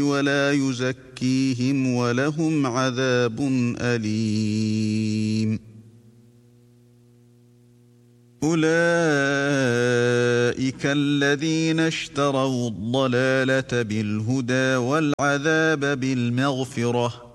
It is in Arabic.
ولا يزكيهم ولهم عذاب أليم. أولئك الذين اشتروا الضلالة بالهدى والعذاب بالمغفرة،